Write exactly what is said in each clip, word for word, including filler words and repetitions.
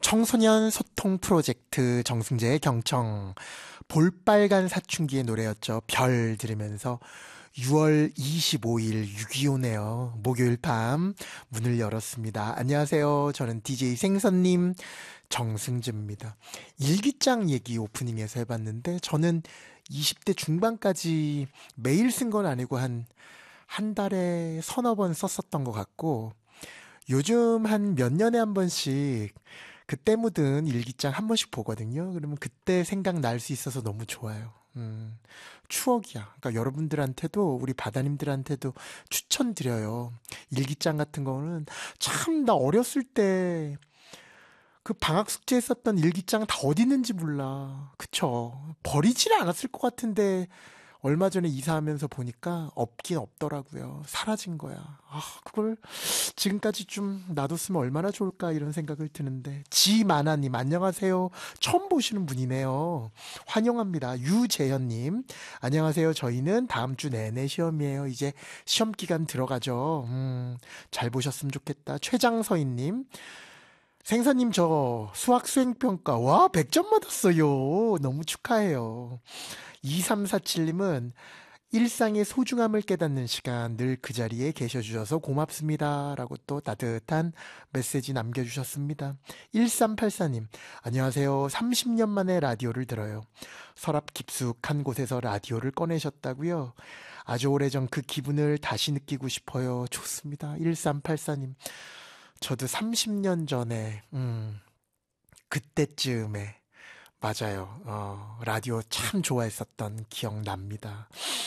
청소년 소통 프로젝트 정승재의 경청. 볼빨간 사춘기의 노래였죠. 별 들으면서 유월 이십오일 육이오네요. 목요일 밤 문을 열었습니다. 안녕하세요. 저는 디제이 생선님 정승재입니다. 일기장 얘기 오프닝에서 해봤는데 저는 이십 대 중반까지 매일 쓴 건 아니고 한, 한 달에 서너 번 썼었던 것 같고, 요즘 한 몇 년에 한 번씩 그때 묻은 일기장 한 번씩 보거든요. 그러면 그때 생각날 수 있어서 너무 좋아요. 음, 추억이야. 그러니까 여러분들한테도, 우리 바다님들한테도 추천드려요. 일기장 같은 거는 참, 나 어렸을 때 그 방학 숙제에 썼던 일기장 다 어디 있는지 몰라. 그쵸? 버리지는 않았을 것 같은데 얼마 전에 이사하면서 보니까 없긴 없더라고요. 사라진 거야. 아, 그걸 지금까지 좀 놔뒀으면 얼마나 좋을까 이런 생각을 드는데. 지만아님 안녕하세요. 처음 보시는 분이네요. 환영합니다. 유재현님 안녕하세요. 저희는 다음 주 내내 시험이에요. 이제 시험 기간 들어가죠. 음, 잘 보셨으면 좋겠다. 최장서인님 생사님 저 수학 수행평가 와 백 점 받았어요. 너무 축하해요. 이삼사칠님은 일상의 소중함을 깨닫는 시간 늘 그 자리에 계셔주셔서 고맙습니다. 라고 또 따뜻한 메시지 남겨주셨습니다. 일삼팔사님 안녕하세요. 삼십 년 만에 라디오를 들어요. 서랍 깊숙한 곳에서 라디오를 꺼내셨다고요? 아주 오래전 그 기분을 다시 느끼고 싶어요. 좋습니다. 일삼팔사님 저도 삼십 년 전에 음, 그때쯤에 맞아요. 어, 라디오 참 좋아했었던 기억납니다.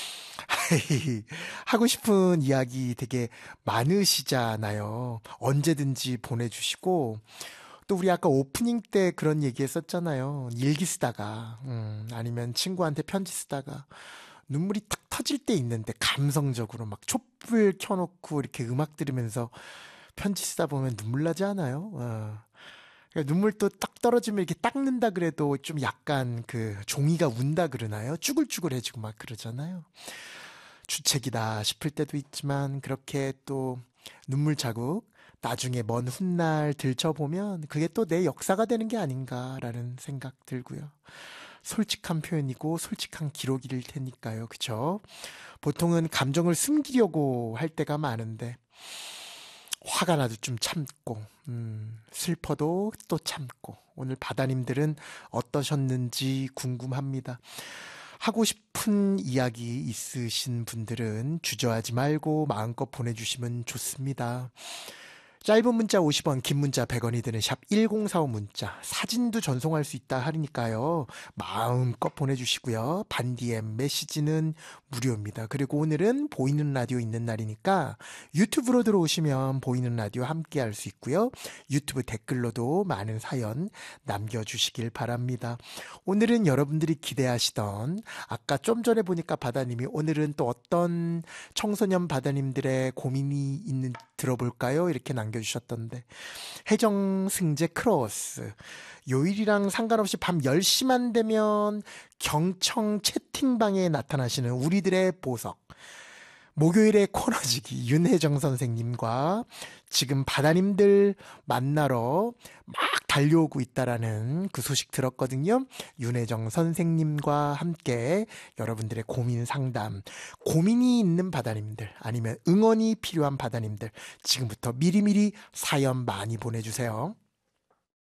하고 싶은 이야기 되게 많으시잖아요. 언제든지 보내주시고 또 우리 아까 오프닝 때 그런 얘기 했었잖아요. 일기 쓰다가 음, 아니면 친구한테 편지 쓰다가 눈물이 탁 터질 때 있는데 감성적으로 막 촛불 켜놓고 이렇게 음악 들으면서 편지 쓰다 보면 눈물 나지 않아요? 어. 그러니까 눈물 또 딱 떨어지면 이렇게 닦는다 그래도 좀 약간 그 종이가 운다 그러나요? 쭈글쭈글해지고 막 그러잖아요. 주책이다 싶을 때도 있지만 그렇게 또 눈물 자국 나중에 먼 훗날 들춰보면 그게 또 내 역사가 되는 게 아닌가라는 생각 들고요. 솔직한 표현이고 솔직한 기록일 테니까요. 그쵸? 보통은 감정을 숨기려고 할 때가 많은데 화가 나도 좀 참고 음, 슬퍼도 또 참고 오늘 바다님들은 어떠셨는지 궁금합니다. 하고 싶은 이야기 있으신 분들은 주저하지 말고 마음껏 보내주시면 좋습니다. 짧은 문자 오십 원, 긴 문자 백 원이 드는 샵 일공사오 문자, 사진도 전송할 수 있다 하니까요. 마음껏 보내주시고요. 반디엠 메시지는 무료입니다. 그리고 오늘은 보이는 라디오 있는 날이니까 유튜브로 들어오시면 보이는 라디오 함께 할 수 있고요. 유튜브 댓글로도 많은 사연 남겨주시길 바랍니다. 오늘은 여러분들이 기대하시던 아까 좀 전에 보니까 바다님이 오늘은 또 어떤 청소년 바다님들의 고민이 있는 들어볼까요? 이렇게 남겨주셨던데 해정 승재 크로스 요일이랑 상관없이 밤 열 시만 되면 경청 채팅방에 나타나시는 우리들의 보석 목요일의 코너지기 윤혜정 선생님과 지금 바다님들 만나러 막 달려오고 있다라는 그 소식 들었거든요. 윤혜정 선생님과 함께 여러분들의 고민 상담, 고민이 있는 바다님들 아니면 응원이 필요한 바다님들 지금부터 미리미리 사연 많이 보내주세요.